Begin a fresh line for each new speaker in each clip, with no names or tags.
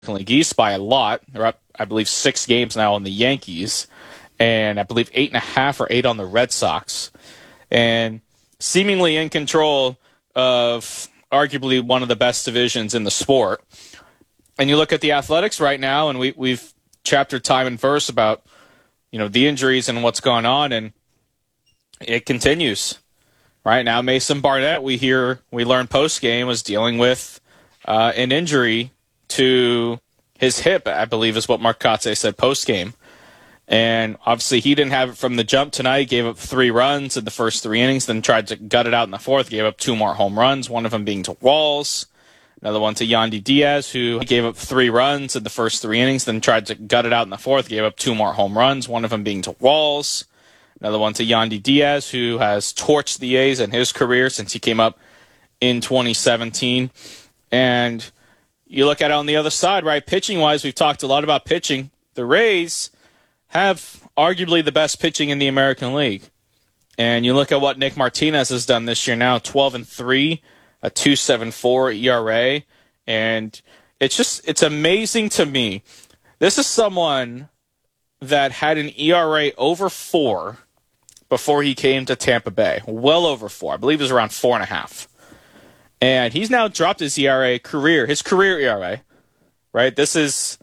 League East by a lot. They're up, I believe, 6 games now on the Yankees, and I believe 8.5 or 8 on the Red Sox, and seemingly in control of arguably one of the best divisions in the sport. And you look at the Athletics right now, and we've chaptered time and verse about the injuries and what's going on, and it continues. Right now, Mason Barnett, we learned post-game, was dealing with an injury to his hip, I believe is what Mark Kotsay said post-game. And obviously he didn't have it from the jump tonight, gave up 3 runs in the first 3 innings, then tried to gut it out in the 4th, gave up 2 more home runs, one of them being to Walls, another one to Yandy Diaz, who gave up 3 runs in the first 3 innings, then tried to gut it out in the 4th, gave up 2 more home runs, one of them being to Walls, another one to Yandy Diaz, who has torched the A's in his career since he came up in 2017. And you look at it on the other side, right? Pitching-wise, we've talked a lot about pitching. The Rays have arguably the best pitching in the American League. And you look at what Nick Martinez has done this year now, 12-3, a 2.74 ERA. And it's amazing to me. This is someone that had an ERA over 4 before he came to Tampa Bay. Well over 4. I believe it was around 4.5. And he's now dropped his his career ERA, right? This is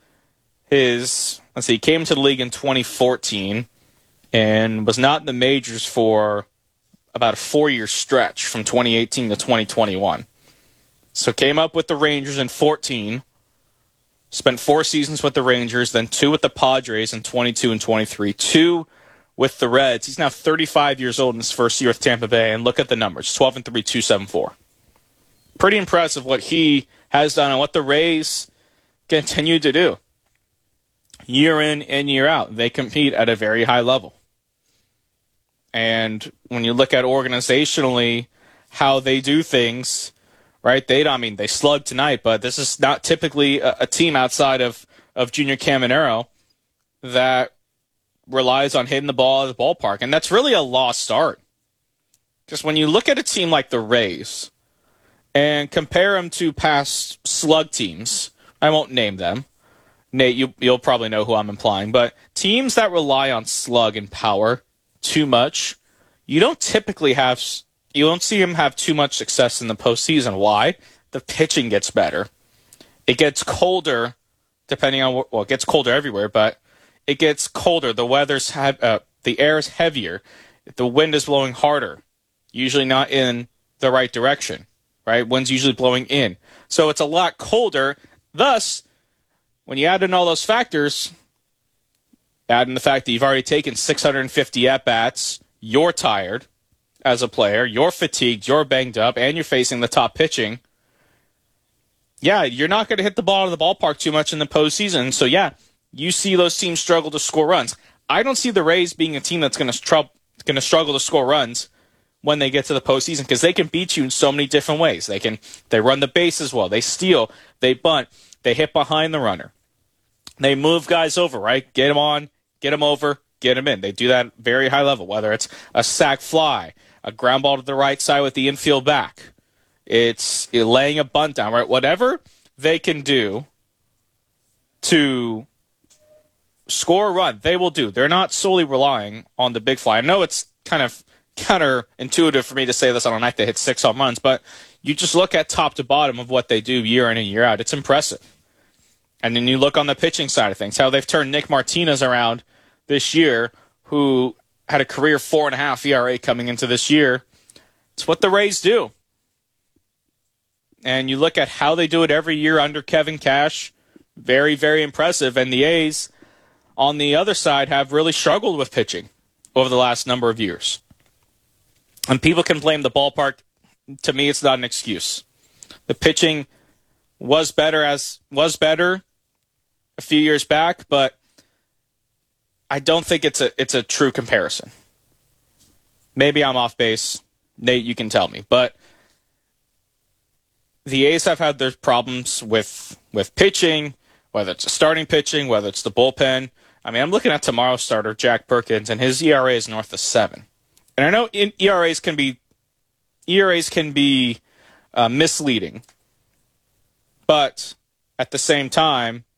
he came to the league in 2014 and was not in the majors for about a 4-year stretch from 2018 to 2021. So came up with the Rangers in 14, spent 4 seasons with the Rangers, then 2 with the Padres in 22 and 23, 2 with the Reds. He's now 35 years old in his first year with Tampa Bay, and look at the numbers, 12-3, 2.74. Pretty impressive what he has done and what the Rays continue to do. Year in and year out, they compete at a very high level. And when you look at organizationally how they do things, right, they slug tonight, but this is not typically a team outside of Junior Caminero that relies on hitting the ball at the ballpark. And that's really a lost art. Because when you look at a team like the Rays and compare them to past slug teams, I won't name them. Nate, you'll probably know who I'm implying, but teams that rely on slug and power too much, you don't see them have too much success in the postseason. Why? The pitching gets better. It gets colder, depending on it gets colder everywhere, but it gets colder. The the air is heavier. The wind is blowing harder, usually not in the right direction, right? Wind's usually blowing in. So it's a lot colder. Thus, when you add in all those factors, add in the fact that you've already taken 650 at-bats, you're tired as a player, you're fatigued, you're banged up, and you're facing the top pitching, yeah, you're not going to hit the ball out of the ballpark too much in the postseason. So, yeah, you see those teams struggle to score runs. I don't see the Rays being a team that's going to struggle to score runs when they get to the postseason because they can beat you in so many different ways. They run the bases well, they steal, they bunt, they hit behind the runner. They move guys over, right? Get them on, get them over, get them in. They do that at very high level, whether it's a sac fly, a ground ball to the right side with the infield back. It's laying a bunt down, right? Whatever they can do to score a run, they will do. They're not solely relying on the big fly. I know it's kind of counterintuitive for me to say this on a night they hit 6 home runs, but you just look at top to bottom of what they do year in and year out. It's impressive. And then you look on the pitching side of things, how they've turned Nick Martinez around this year, who had a career 4.5 ERA coming into this year. It's what the Rays do. And you look at how they do it every year under Kevin Cash, very, very impressive. And the A's, on the other side, have really struggled with pitching over the last number of years. And people can blame the ballpark. To me, it's not an excuse. The pitching was better a few years back, but I don't think it's a true comparison. Maybe I'm off base. Nate, you can tell me. But the A's have had their problems with pitching, whether it's starting pitching, whether it's the bullpen. I mean, I'm looking at tomorrow's starter, Jack Perkins, and his ERA is north of 7. And I know ERAs can be misleading, but at the same time,